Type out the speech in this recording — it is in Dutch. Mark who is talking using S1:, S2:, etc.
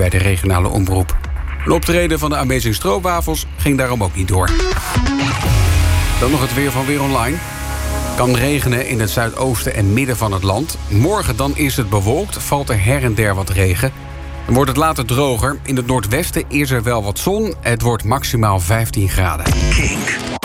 S1: bij de regionale omroep. Een optreden van de Amazing Stroopwafels ging daarom ook niet door. Dan nog het weer van Weer Online. Kan regenen in het zuidoosten en midden van het land. Morgen dan is het bewolkt, valt er her en der wat regen. Dan wordt het later droger. In het noordwesten is er wel wat zon. Het wordt maximaal 15 graden.
S2: Kink.